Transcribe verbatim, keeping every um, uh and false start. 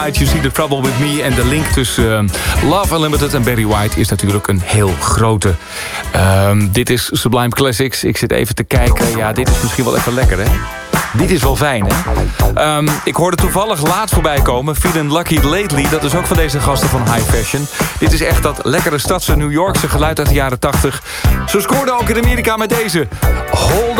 You See The Trouble With Me. En de link tussen uh, Love Unlimited en Barry White is natuurlijk een heel grote. Um, dit is Sublime Classics. Ik zit even te kijken. Ja, dit is misschien wel even lekker, hè? Dit is wel fijn, hè? Um, ik hoorde toevallig laat voorbij komen. Feelin' Lucky Lately. Dat is ook van deze gasten van High Fashion. Dit is echt dat lekkere stadse New Yorkse geluid uit de jaren tachtig. Ze scoorden ook in Amerika met deze. Hold